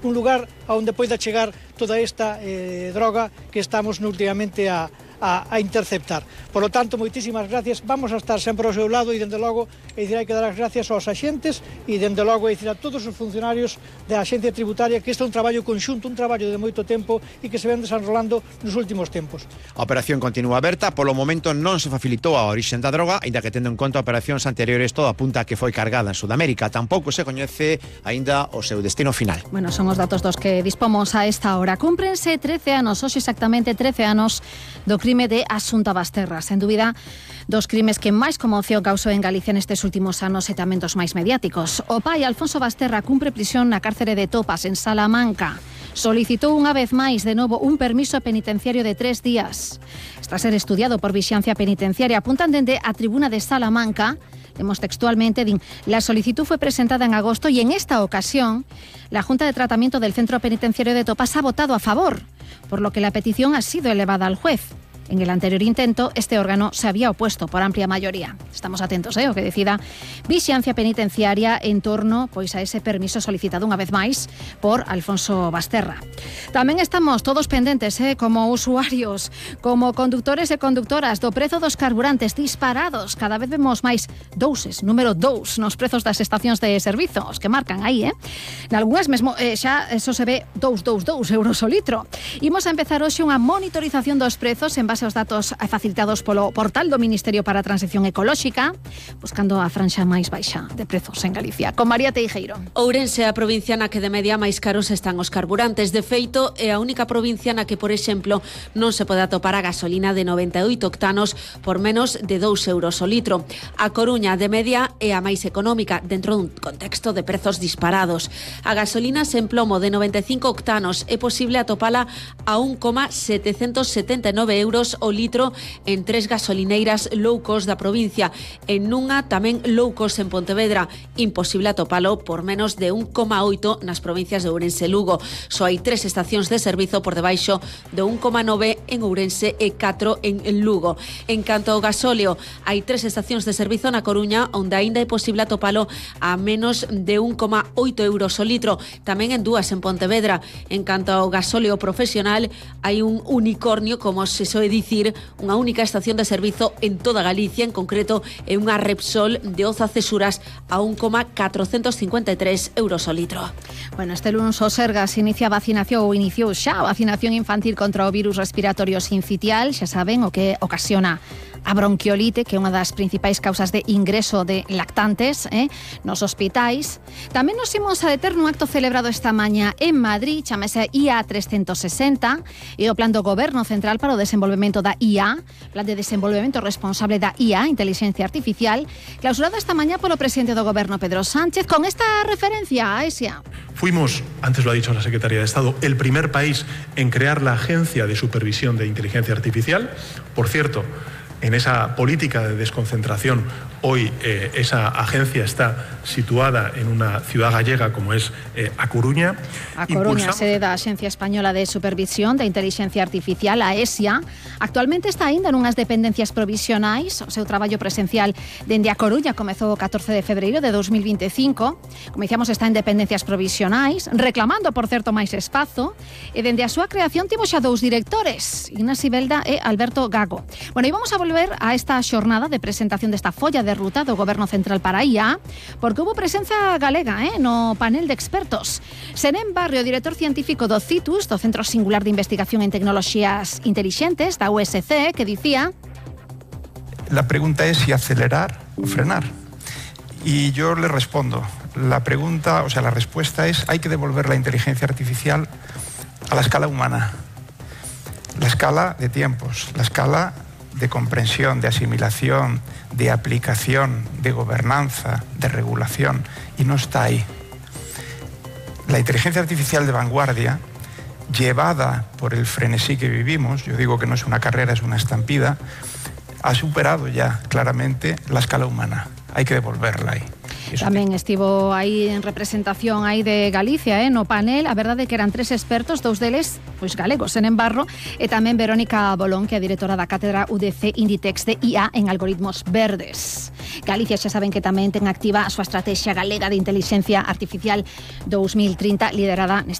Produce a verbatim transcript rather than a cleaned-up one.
un lugar onde poida chegar toda esta eh, droga que estamos últimamente a A, a interceptar. Por lo tanto, moitísimas gracias. Vamos a estar sempre ao seu lado e, dende logo, é dicir, hai que dar as gracias aos axentes e, dende logo, é dicir, a todos os funcionarios da Axencia Tributaria, que este é un traballo conxunto, un traballo de moito tempo e que se ven desenrolando nos últimos tempos. A operación continúa aberta. Polo momento non se facilitou a orixen da droga, aínda que tendo en conta operacións anteriores todo apunta a que foi cargada en Sudamérica. Tampouco se coñece aínda o seu destino final. Bueno, son os datos dos que dispomos a esta hora. Cúmprense trece anos, hoxe exactamente trece anos do crime de Asunta Basterra, sen dúbida dos crimes que máis conmoción causou en Galicia nestes últimos anos e tamén dos máis mediáticos. O pai Alfonso Basterra cumpre prisión na cárcere de Topas en Salamanca. Solicitou unha vez máis de novo un permiso penitenciario de tres días. Está a ser estudiado por Vixiancia Penitenciaria. Apuntan dende a tribuna de Salamanca. Lemos textualmente, din, la solicitud fue presentada en agosto y en esta ocasión la Junta de Tratamiento del Centro Penitenciario de Topas ha votado a favor, por lo que la petición ha sido elevada al juez. En el anterior intento, este órgano se había opuesto por amplia mayoría. Estamos atentos, eh, o que decida Vixiancia Penitenciaria en torno pois a ese permiso solicitado unha vez máis por Alfonso Basterra. Tamén estamos todos pendentes, eh, como usuarios, como conductores e conductoras, do prezo dos carburantes disparados. Cada vez vemos máis doses, número dous, nos prezos das estacións de servizo, os que marcan aí, eh? Nalgúnas mesmo eh, xa eso se ve dous, dous, dous euros o litro. Imos a empezar hoxe unha monitorización dos prezos en base aos datos facilitados polo portal do Ministerio para a Transición Ecolóxica, buscando a franxa máis baixa de prezos en Galicia. Con María Teijeiro. Ourense é a provincia na que de media máis caros están os carburantes. De feito, é a única provincia na que, por exemplo, non se pode atopar a gasolina de noventa e oito octanos por menos de dous euros o litro. A Coruña, de media, é a máis económica dentro dun contexto de prezos disparados. A gasolina sen plomo de noventa e cinco octanos é posible atopala a un coma setecentos setenta e nove euros o litro en tres gasolineiras low cost da provincia. En nunha tamén low cost en Pontevedra, imposible atopalo por menos de un coma oito nas provincias de Ourense e Lugo. Só hai tres estacións de servizo por debaixo de un coma nove en Ourense e catro en Lugo. En canto ao gasóleo, hai tres estacións de servizo na Coruña onde aínda é posible atopalo a menos de un coma oito euros o litro. Tamén en dúas en Pontevedra. En canto ao gasóleo profesional, hai un unicornio, como se soe dicir, unha única estación de servizo en toda Galicia, en concreto é unha Repsol de Oza Cesuras a un coma catrocentos cincuenta e tres euros o litro. Bueno, este lunes o Sergas inicia a vacinación ou iniciou xa a vacinación infantil contra o virus respiratorio sincitial, xa saben o que ocasiona a bronquiolite, que é unha das principais causas de ingreso de lactantes eh, nos hospitais. Tamén nos imos a deter nun acto celebrado esta mañá en Madrid, chamase I A trescentos sesenta, e o Plan do Goberno Central para o Desenvolvemento da I A, Plan de Desenvolvemento Responsable da I A, Inteligencia Artificial, clausurada esta mañá polo presidente do Goberno, Pedro Sánchez, con esta referencia a ESIA. Fuimos, antes lo ha dicho la Secretaría de Estado, el primer país en crear la Agencia de Supervisión de Inteligencia Artificial. Por cierto, en esa política de desconcentración, hoy eh, esa agencia está situada en una ciudad gallega como es eh, A Coruña. A Coruña, Impulsamos... sede da Axencia Española de Supervisión de Inteligencia Artificial, a ESIA. Actualmente está aínda nunhas dependencias provisionais. O seu traballo presencial dende A Coruña comezou o catorce de febreiro de dos mil vinte e cinco. Como dicíamos, está en dependencias provisionais, reclamando, por certo, máis espazo. E dende a súa creación tivo xa dous directores, Ignacio Belda e Alberto Gago. Bueno, e vamos a volver a esta xornada de presentación desta folla de ruta do Goberno Central para a I A, porque houve presenza galega eh, no panel de expertos. Senén Barrio, director científico do CITUS, do Centro Singular de Investigación en Tecnoloxías Intelixentes, da U S C, que dicía... La pregunta es si acelerar o frenar. Y yo le respondo, la pregunta, o sea, la respuesta es hay que devolver la inteligencia artificial a la escala humana. La escala de tiempos, la escala de comprensión, de asimilación, de aplicación, de gobernanza, de regulación, y no está ahí. La inteligencia artificial de vanguardia, llevada por el frenesí que vivimos, yo digo que no es una carrera, es una estampida, ha superado ya claramente la escala humana. Hay que devolverla ahí. Tamén estivo aí en representación aí de Galicia, eh, no panel. A verdade é que eran tres expertos, dous deles pois galegos, en Embarro, e tamén Verónica Bolón, que é a directora da Cátedra U D C Inditex de I A en algoritmos verdes. Galicia xa saben que tamén ten activa a súa estrategia galega de inteligencia artificial dos mil trinta, liderada neste